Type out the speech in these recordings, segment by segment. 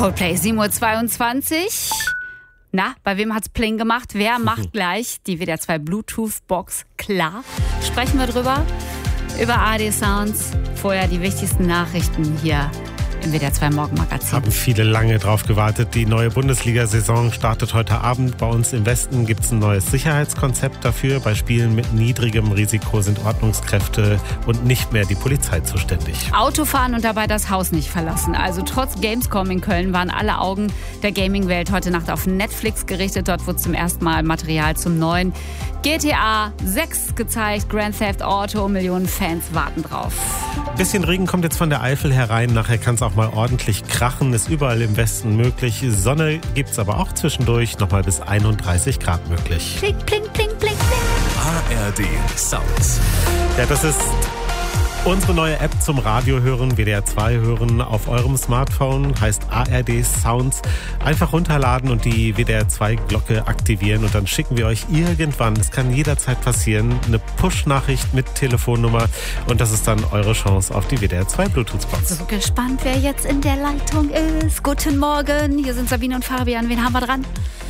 Coldplay, 7:22 Uhr. Na, bei wem hat's Pling gemacht? Wer macht gleich die WDR 2 Bluetooth-Box klar? Sprechen wir drüber. Über ARD Sounds. Vorher die wichtigsten Nachrichten hier im WDR 2 Morgenmagazin. Haben viele lange drauf gewartet. Die neue Bundesliga-Saison startet heute Abend. Bei uns im Westen gibt es ein neues Sicherheitskonzept dafür. Bei Spielen mit niedrigem Risiko sind Ordnungskräfte und nicht mehr die Polizei zuständig. Autofahren und dabei das Haus nicht verlassen. Also trotz Gamescom in Köln waren alle Augen der Gaming-Welt heute Nacht auf Netflix gerichtet. Dort wurde zum ersten Mal Material zum neuen GTA 6 gezeigt. Grand Theft Auto, Millionen Fans warten drauf. Ein bisschen Regen kommt jetzt von der Eifel herein. Nachher kann es auch mal ordentlich krachen. Ist überall im Westen möglich. Sonne gibt es aber auch zwischendurch. Nochmal bis 31 Grad möglich. Pling, pling, pling, pling, pling. ARD Sounds. Ja, das ist unsere neue App zum Radio hören, WDR 2 hören auf eurem Smartphone, heißt ARD Sounds. Einfach runterladen und die WDR 2 Glocke aktivieren und dann schicken wir euch irgendwann, das kann jederzeit passieren, eine Push-Nachricht mit Telefonnummer und das ist dann eure Chance auf die WDR 2 Bluetooth-Box. So gespannt, wer jetzt in der Leitung ist. Guten Morgen, hier sind Sabine und Fabian. Wen haben wir dran?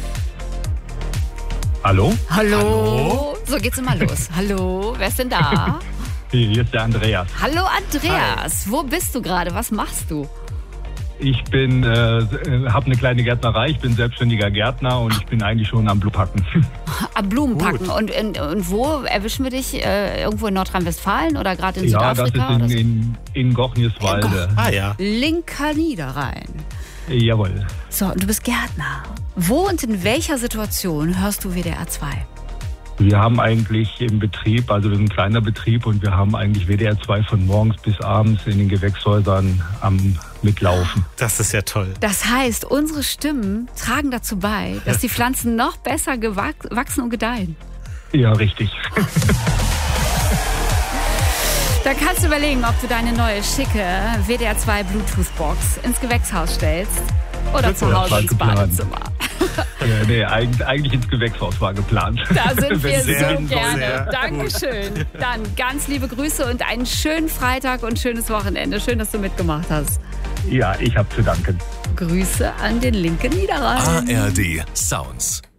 Hallo? Hallo? So geht's immer los. Hallo, wer ist denn da? Hier ist der Andreas. Hallo Andreas, Wo bist du gerade? Was machst du? Ich habe eine kleine Gärtnerei, ich bin selbstständiger Gärtner und ich bin eigentlich schon am Blumenpacken. Am Blumenpacken. Und wo erwischen wir dich? Irgendwo in Nordrhein-Westfalen oder gerade in Südafrika? Ja, das ist in Gochnieswalde. Ja. Linker Niederrhein. Jawohl. So, und du bist Gärtner. Wo und in welcher Situation hörst du WDR 2? Wir haben eigentlich im Betrieb, also wir sind ein kleiner Betrieb und wir haben eigentlich WDR 2 von morgens bis abends in den Gewächshäusern am Mitlaufen. Das ist ja toll. Das heißt, unsere Stimmen tragen dazu bei, dass die Pflanzen noch besser wachsen und gedeihen. Ja, richtig. Da kannst du überlegen, ob du deine neue schicke WDR 2 Bluetooth-Box ins Gewächshaus stellst oder zu Hause ins Badezimmer. Nee, eigentlich ins Gewächshaus war geplant. Da sind wir Sehr, so gerne. sehr Dankeschön. Dann ganz liebe Grüße und einen schönen Freitag und schönes Wochenende. Schön, dass du mitgemacht hast. Ja, ich habe zu danken. Grüße an den linken Niederrhein. ARD Sounds.